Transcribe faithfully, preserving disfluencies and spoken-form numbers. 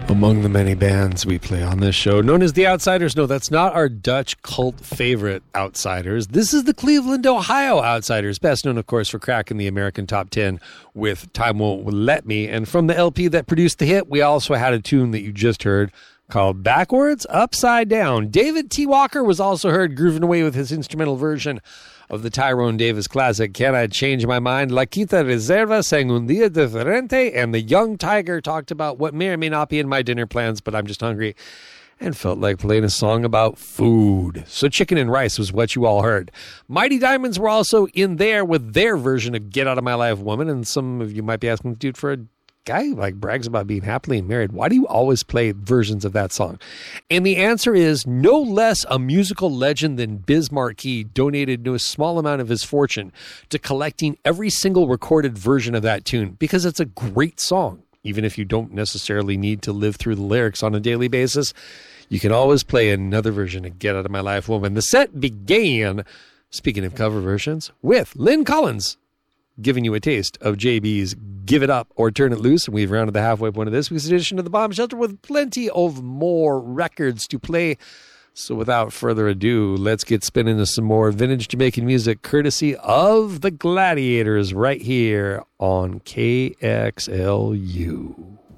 Among the many bands we play on this show, known as The Outsiders. No, that's not our Dutch cult favorite Outsiders. This is the Cleveland, Ohio Outsiders, best known, of course, for cracking the American top ten with Time Won't Let Me. And from the L P that produced the hit, we also had a tune that you just heard called Backwards, Upside Down. David T. Walker was also heard grooving away with his instrumental version of the Tyrone Davis classic, Can I Change My Mind? La Quinta Reserva sang Un Día Diferente, and the Young Tiger talked about what may or may not be in my dinner plans, but I'm just hungry and felt like playing a song about food. So Chicken and Rice was what you all heard. Mighty Diamonds were also in there with their version of Get Out of My Life, Woman, and some of you might be asking, dude, for a guy who like brags about being happily married, why do you always play versions of that song? And the answer is no less a musical legend than Biz Markie donated no small amount of his fortune to collecting every single recorded version of that tune because it's a great song. Even if you don't necessarily need to live through the lyrics on a daily basis, you can always play another version of Get Out of My Life, Woman. The set began, speaking of cover versions, with Lynn Collins giving you a taste of J B's Give It Up or Turn It Loose. And we've rounded the halfway point of this week's edition of The Bomb Shelter with plenty of more records to play. So without further ado, let's get spinning to some more vintage Jamaican music courtesy of the Gladiators right here on K X L U.